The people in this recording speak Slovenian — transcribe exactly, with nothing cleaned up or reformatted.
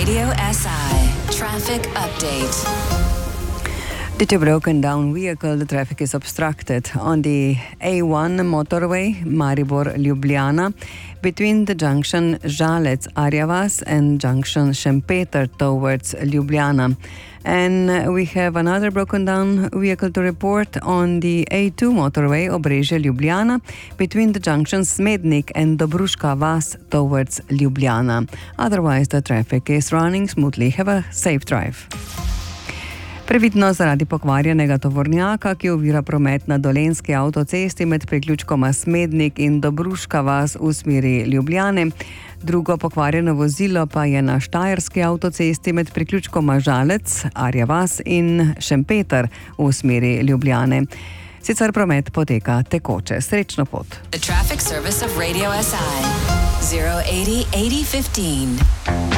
Radio S I traffic update. Due to a broken down vehicle, the traffic is obstructed on the A one motorway, Maribor-Ljubljana, between the junction Žalec-Arjavas and junction Šempeter towards Ljubljana. And we have another broken down vehicle to report on the A two motorway, Obrežje-Ljubljana, between the junctions Smednik and Dobruška Vas towards Ljubljana. Otherwise, the traffic is running smoothly. Have a safe drive. Previdno zaradi pokvarjenega tovornjaka, ki ovira promet na Dolenjski avtocesti med priključkoma Smednik in Dobruška Vas v smeri Ljubljane. Drugo pokvarjeno vozilo pa je na Štajerski avtocesti med priključkoma Žalec, Arjavas in Šempeter v smeri Ljubljane. Sicer promet poteka tekoče. Srečno pot. The traffic service of Radio S I zero eighty eighty fifteen.